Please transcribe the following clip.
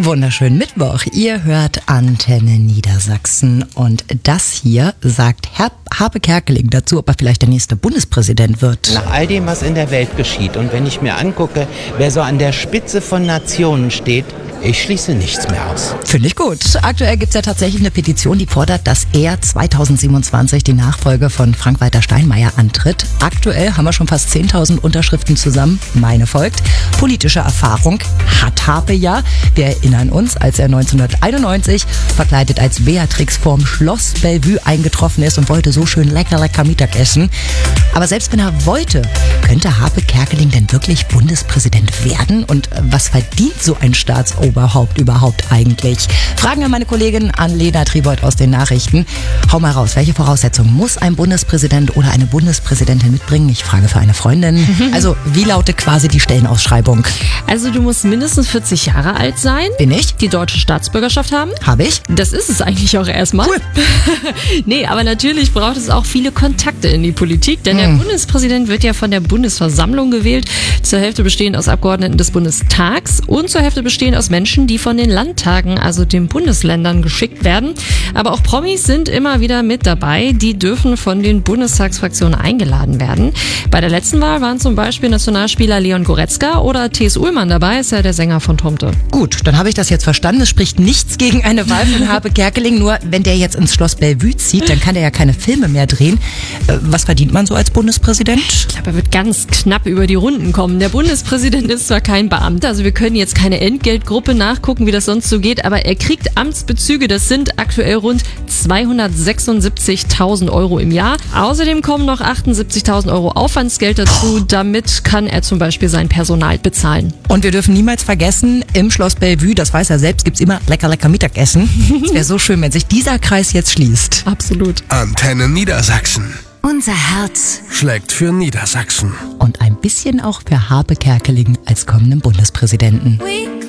Wunderschönen Mittwoch. Ihr hört Antenne Niedersachsen und das hier sagt Herr Habe Kerkeling dazu, ob er vielleicht der nächste Bundespräsident wird. Nach all dem, was in der Welt geschieht und wenn ich mir angucke, wer so an der Spitze von Nationen steht, ich schließe nichts mehr aus. Finde ich gut. Aktuell gibt es ja tatsächlich eine Petition, die fordert, dass er 2027 die Nachfolge von Frank-Walter Steinmeier antritt. Aktuell haben wir schon fast 10.000 Unterschriften zusammen. Meine folgt. Politische Erfahrung hat Habe ja. Wir erinnern uns, als er 1991 verkleidet als Beatrix vorm Schloss Bellevue eingetroffen ist und wollte so schön lecker Mittagessen. Aber selbst wenn er wollte, könnte Habe Kerkeling denn wirklich Bundespräsident werden? Und was verdient so ein Staatsoberhaupt überhaupt eigentlich? Fragen an meine Kollegin Anlena Tribold aus den Nachrichten. Hau mal raus, welche Voraussetzungen muss ein Bundespräsident oder eine Bundespräsidentin mitbringen? Ich frage für eine Freundin. Also, wie lautet quasi die Stellenausschreibung? Also du musst mindestens 40 Jahre alt sein. Bin ich? Die deutsche Staatsbürgerschaft haben. Habe ich? Das ist es eigentlich auch erstmal. Cool. Nee, aber natürlich braucht es auch viele Kontakte in die Politik, denn der Bundespräsident wird ja von der Bundesversammlung gewählt, zur Hälfte bestehend aus Abgeordneten des Bundestags und zur Hälfte bestehend aus Menschen, die von den Landtagen, also den Bundesländern, geschickt werden. Aber auch Promis sind immer wieder mit dabei, die dürfen von den Bundestagsfraktionen eingeladen werden. Bei der letzten Wahl waren zum Beispiel Nationalspieler Leon Goretzka oder T.S. Ullmann dabei, ist ja der Sänger von Tomte. Gut, dann habe ich das jetzt verstanden. Es spricht nichts gegen eine Wahl von Habe Kerkeling. Nur wenn der jetzt ins Schloss Bellevue zieht, dann kann der ja keine Filme mehr drehen. Was verdient man so als Bundespräsident? Ich glaube, er wird ganz knapp über die Runden kommen. Der Bundespräsident ist zwar kein Beamter, also wir können jetzt keine Entgeltgruppe nachgucken, wie das sonst so geht, aber er kriegt Amtsbezüge. Das sind aktuell rund 276.000 Euro im Jahr. Außerdem kommen noch 78.000 Euro Aufwandsgeld dazu. Damit kann er zum Beispiel sein Personal bezahlen. Und wir dürfen niemals vergessen, im Schloss Bellevue, das weiß er selbst, gibt's immer lecker Mittagessen. Es wäre so schön, wenn sich dieser Kreis jetzt schließt. Absolut. Antenne Niedersachsen. Unser Herz Schlägt für Niedersachsen. Und ein bisschen auch für Habe Kerkeling als kommenden Bundespräsidenten. We